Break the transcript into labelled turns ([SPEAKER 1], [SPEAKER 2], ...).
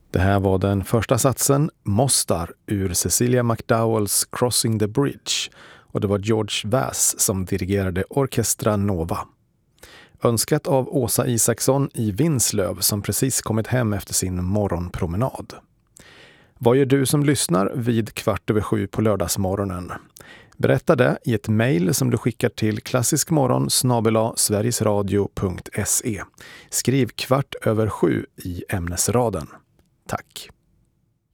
[SPEAKER 1] Det här var den första satsen, Mostar, ur Cecilia McDowells Crossing the Bridge, och det var George Vass som dirigerade Orchestra Nova. Önskat av Åsa Isaksson i Vinslöv som precis kommit hem efter sin morgonpromenad. Vad gör du som lyssnar vid 6:15 på lördagsmorgonen? Berätta det i ett mejl som du skickar till klassiskmorgon@sverigesradio.se. Skriv 6:15 i ämnesraden. Tack!